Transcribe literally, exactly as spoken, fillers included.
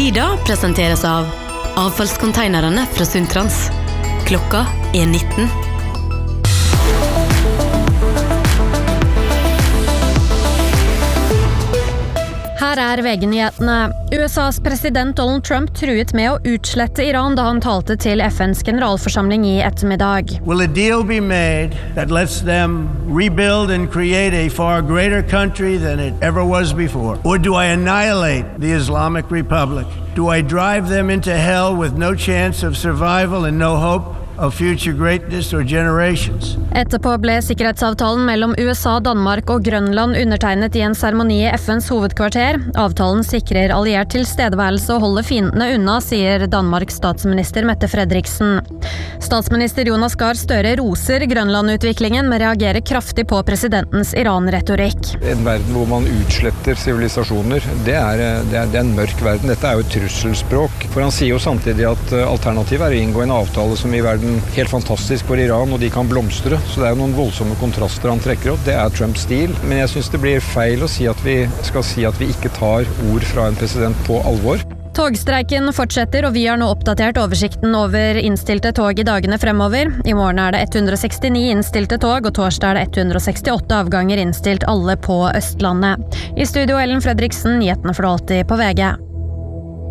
Tida presenteres av avfallskonteinerne fra Sundtrans. Klokka er nitten. Her er V G-nyhetene. U S A's president Donald Trump truet med å utslette Iran da han talte til F N's generalforsamling i ettermiddag. Will a deal be made that lets them rebuild and create a far greater country than it ever was before? Or do I annihilate the Islamic Republic? Do I drive them into hell with no chance of survival and no hope of future greatness or generations? Etterpå ble sikkerhetsavtalen mellom U S A, Danmark og Grønland undertegnet i en seremoni i F N's hovedkvarter. Avtalen sikrer alliert tilstedeværelse og holder fiendene unna, sier Danmarks statsminister Mette Frederiksen. Statsminister Jonas Gahr Støre roser Grønland-utviklingen, men reagerer kraftig på presidentens Iran-retorikk. En verden hvor man utsletter sivilisasjoner, det er, det, er, det er en mørk verden. Dette er jo et trusselspråk. For han sier jo samtidig at alternativet er å inngå en avtale som i verden helt fantastisk for Iran, og de kan blomstre. Så det er noen voldsomme kontraster han trekker opp. Det er Trumps stil. Men jeg synes det blir feil å si at vi skal si at vi ikke tar ord fra en president på alvor. Togstreiken fortsetter, og vi har nå oppdatert oversikten over innstilte tog i dagene fremover. I morgen er det ett hundre og sekstini innstilte tog, og torsdag er det ett hundre og sekstiåtte avganger innstilt, alle på Østlandet. I studio Ellen Fredriksen, nyhetene for alltid på V G.